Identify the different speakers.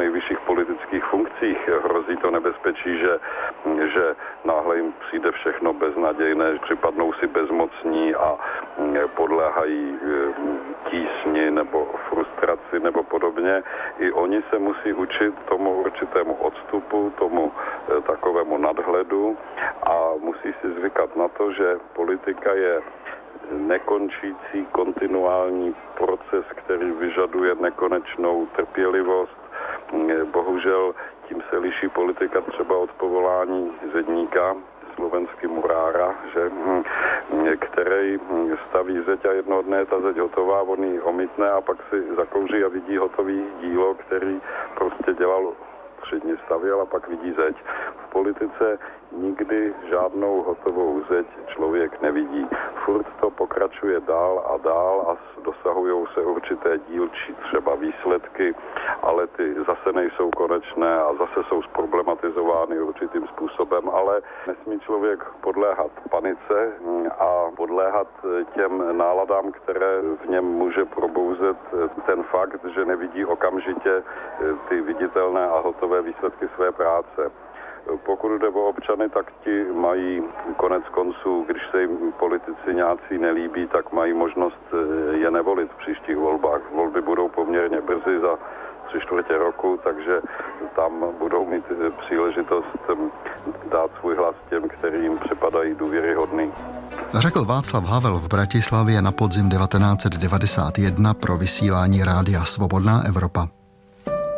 Speaker 1: nejvyšších politických funkcích. Hrozí to nebezpečí, že náhle jim přijde všechno beznadějné, připadnou si bezmocní a podléhají tísni nebo frustraci nebo podobně. I oni se musí učit tomu určitému odstupu, tomu takovému nadhledu a musí si zvykat na to, že politika je nekončící kontinuální proces, který vyžaduje nekonečnou trpělivost. Bohužel tím se liší politika třeba od povolání zedníka, slovenský murára, který staví zeď a jednoho dne je ta zeď hotová, on ji omítne a pak si zakouří a vidí hotový dílo, který prostě dělal 3 dny stavěl a pak vidí zeď. V politice nikdy žádnou hotovou zeď člověk nevidí. Furt to pokračuje dál a dosahují se určité dílčí třeba výsledky, ale ty zase nejsou konečné a zase jsou zproblematizovány určitým způsobem, ale nesmí člověk podléhat panice a podléhat těm náladám, které v něm může probouzet ten fakt, že nevidí okamžitě ty viditelné a hotové výsledky své práce. Pokud jde o občany, tak ti mají konec konců, když se jim politici nějací nelíbí, tak mají možnost je nevolit v příštích volbách. Volby budou poměrně brzy za 3/4 roku, takže tam budou mít příležitost dát svůj hlas těm, kterým připadají důvěryhodný.
Speaker 2: Řekl Václav Havel v Bratislavě na podzim 1991 pro vysílání Rádia Svobodná Evropa.